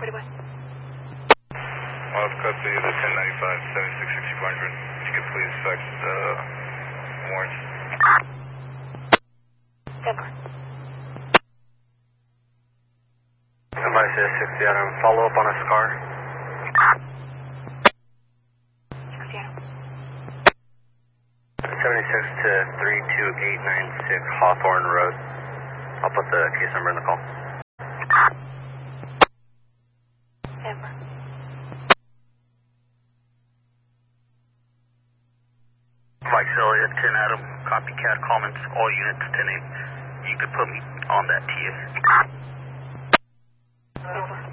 Pretty much. Off copy the 1095, 766400. If you could please fax warrants. Denver. Somebody says 60 Adam. Follow up on a SCAR. 60 Adam. 76 to 32896 Hawthorne Road. I'll put the case number in the call. Denver. Mike Elliott, 10 Adam, copycat comments, all units 10-8. You could put me on that TA. Denver.